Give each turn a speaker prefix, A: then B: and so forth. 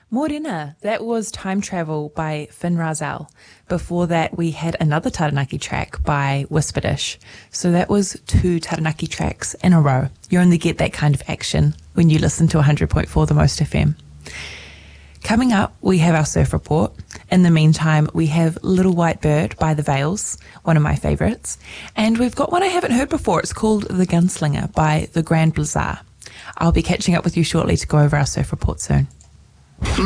A: Morena, that was Time Travel by Finn Razel. Before that, we had another Taranaki track by Whisperdish. So that was two Taranaki tracks in a row. You only get that kind of action when you listen to 100.4 The Most FM. Coming up, we have our surf report. In the meantime, we have Little White Bird by The Veils, one of my favourites. And we've got one I haven't heard before. It's called The Gunslinger by The Grand Bazaar. I'll be catching up with you shortly to go over our surf report soon.